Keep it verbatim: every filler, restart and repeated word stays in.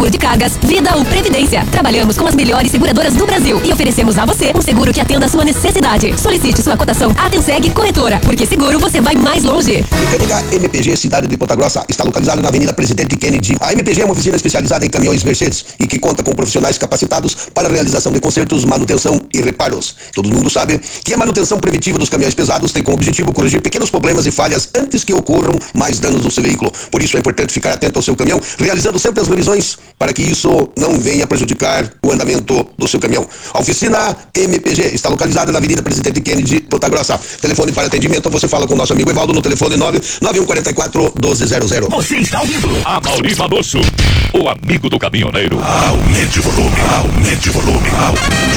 seguro de cargas, vida ou previdência. Trabalhamos com as melhores seguradoras do Brasil e oferecemos a você um seguro que atenda a sua necessidade. Solicite sua cotação Atenseg Corretora, porque seguro você vai mais longe. Mecânica M P G, cidade de Ponta Grossa, está localizada na Avenida Presidente Kennedy. A M P G é uma oficina especializada em caminhões Mercedes e que conta com profissionais capacitados para a realização de consertos, manutenção e reparos. Todo mundo sabe que a manutenção preventiva dos caminhões pesados tem como objetivo corrigir pequenos problemas e falhas antes que ocorram mais danos no seu veículo. Por isso é importante ficar atento ao seu caminhão, realizando sempre as revisões para que isso não venha prejudicar o andamento do seu caminhão. A oficina M P G está localizada na Avenida Presidente Kennedy, Ponta Grossa. Telefone para atendimento, você fala com o nosso amigo Evaldo no telefone nove nove um quatro quatro um dois zero zero. Você está ouvindo a Mauri Famoso, o amigo do caminhoneiro. Aumente o volume, aumente o volume, aumente.